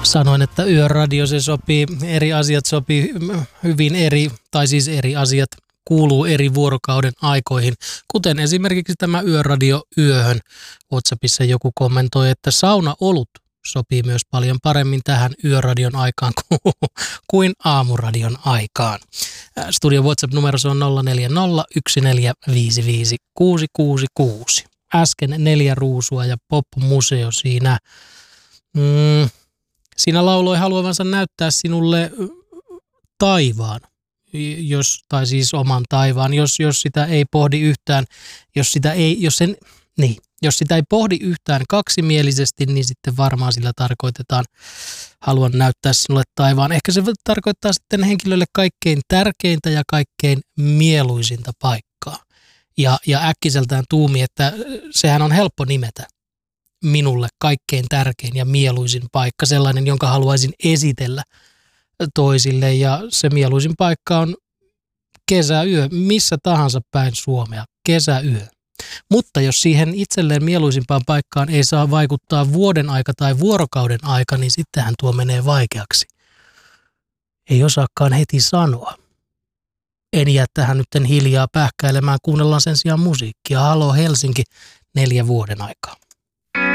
Sanoin, että yöradio se sopii, eri asiat sopii hyvin eri asiat kuuluu eri vuorokauden aikoihin, kuten esimerkiksi tämä yöradio yöhön. WhatsAppissa joku kommentoi, että saunaolut sopii myös paljon paremmin tähän yöradion aikaan kuin aamuradion aikaan. Studio WhatsApp-numero on 0401455666. Äsken 4 ruusua ja pop-museo siinä. Siinä lauloi haluavansa näyttää sinulle taivaan, tai siis oman taivaan, jos sitä ei pohdi yhtään, jos sitä ei pohdi yhtään kaksimielisesti, niin sitten varmaan sillä tarkoitetaan haluan näyttää sinulle taivaan. Ehkä se tarkoittaa sitten henkilölle kaikkein tärkeintä ja kaikkein mieluisinta paikkaa. Ja äkkiseltään tuumi, että sehän on helppo nimetä minulle kaikkein tärkein ja mieluisin paikka, sellainen, jonka haluaisin esitellä toisille. Ja se mieluisin paikka on kesäyö, missä tahansa päin Suomea, kesäyö. Mutta jos siihen itselleen mieluisimpaan paikkaan ei saa vaikuttaa vuoden aika tai vuorokauden aika, niin sittenhän tuo menee vaikeaksi. Ei osaakaan heti sanoa. En jää tähän nyt hiljaa pähkäilemään, kuunnellaan sen sijaan musiikkia. Halo Helsinki, 4 vuoden aikaa.